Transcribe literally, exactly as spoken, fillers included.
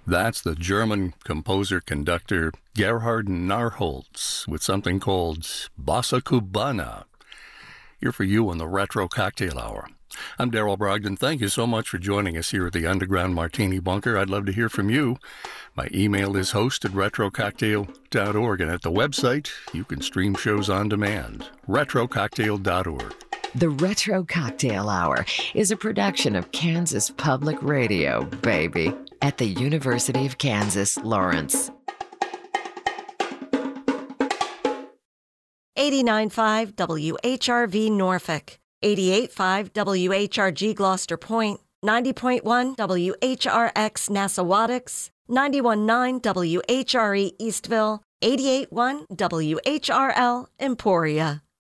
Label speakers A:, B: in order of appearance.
A: That's the German composer-conductor Gerhard Narholz with something called Bossa Cubana. Here for you on the Retro Cocktail Hour. I'm Daryl Brogdon. Thank you so much for joining us here at the Underground Martini Bunker. I'd love to hear from you. My email is host at retro cocktail dot org, and at the website, you can stream shows on demand, retro cocktail dot org.
B: The Retro Cocktail Hour is a production of Kansas Public Radio, baby, at the University of Kansas, Lawrence.
C: eighty-nine point five W H R V Norfolk, eighty-eight point five W H R G Gloucester Point, ninety point one W H R X Nassawadox, ninety-one point nine W H R E Eastville, eighty-eight point one W H R L Emporia.